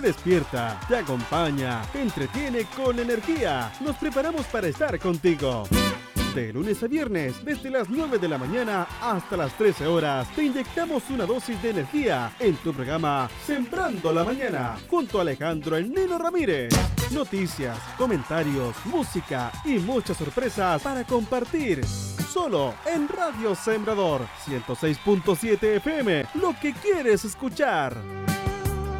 despierta, te acompaña, te entretiene con energía. Nos preparamos para estar contigo. De lunes a viernes, desde las 9 de la mañana hasta las 13 horas, te inyectamos una dosis de energía en tu programa Sembrando la Mañana, junto a Alejandro El Nino Ramírez. Noticias, comentarios, música y muchas sorpresas para compartir. Solo en Radio Sembrador 106.7 FM, lo que quieres escuchar.